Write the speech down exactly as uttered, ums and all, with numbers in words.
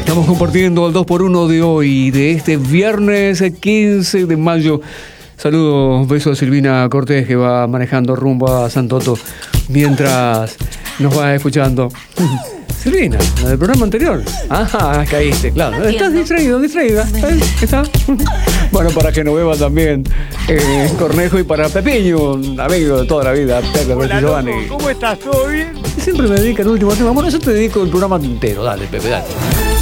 Estamos compartiendo el dos por uno de hoy, de este viernes quince de mayo. Saludos, besos a Silvina Cortés, que va manejando rumbo a San Toto mientras nos va escuchando. Silvina, la del programa anterior. Ajá, caíste, claro. Estás distraído, distraída. ¿Eh? ¿Está? Bueno, para que nos beba también eh, Cornejo, y para Pepiño, un amigo de toda la vida, Pepe. Hola, loco, ¿cómo estás? ¿Todo bien? Siempre me dedica el último tema. Bueno, eso te dedico el programa entero. Dale, Pepe, dale.